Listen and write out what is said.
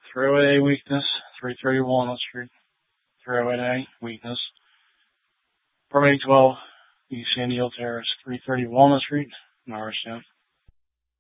308A weakness, 330 Walnut Street. 308A weakness. Apartment 812, East Sandy Hill Terrace, 330 Walnut Street, Norristown.